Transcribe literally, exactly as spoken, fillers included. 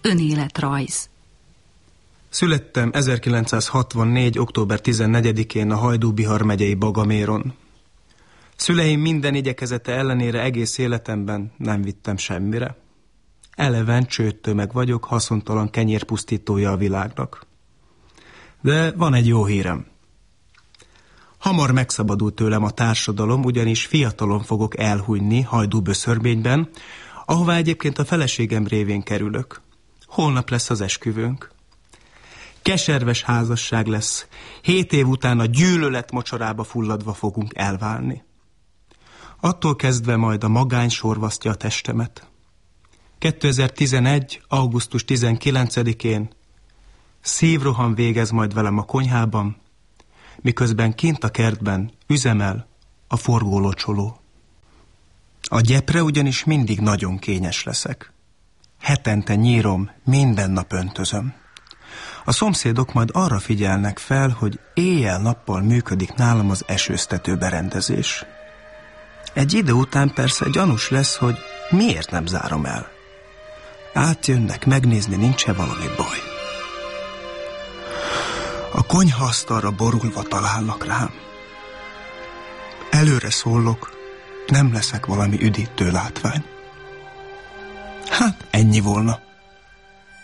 önéletrajz. Születtem ezerkilencszázhatvannégy. október tizennegyedikén a Hajdú-Bihar megyei Bagaméron. Szüleim minden igyekezete ellenére egész életemben nem vittem semmire. Eleven csőttömeg vagyok, haszontalan kenyérpusztítója a világnak. De van egy jó hírem. Hamar megszabadult tőlem a társadalom, ugyanis fiatalon fogok elhunyni Hajdú-Böszörményben, ahová egyébként a feleségem révén kerülök. Holnap lesz az esküvőnk. Keserves házasság lesz. Hét év után a gyűlölet mocsarába fulladva fogunk elválni. Attól kezdve majd a magány sorvasztja a testemet. kétezer-tizenegy. augusztus tizenkilencedikén szívroham végez majd velem a konyhában, miközben kint a kertben üzemel a forgólocsoló. A gyepre ugyanis mindig nagyon kényes leszek. Hetente nyírom, minden nap öntözöm. A szomszédok majd arra figyelnek fel, hogy éjjel-nappal működik nálam az esőztető berendezés. Egy idő után persze gyanús lesz, hogy miért nem zárom el. Átjönnek megnézni, nincs-e valami baj. A konyhaasztalra borulva találnak rám. Előre szólok, nem leszek valami üdítő látvány. Hát ennyi volna.